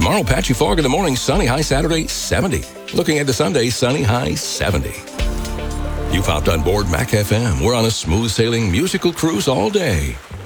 Tomorrow, patchy fog in the morning, sunny, high Saturday, 70. Looking at the Sunday, sunny, high 70. You've hopped on board Mac FM. We're on a smooth sailing musical cruise all day.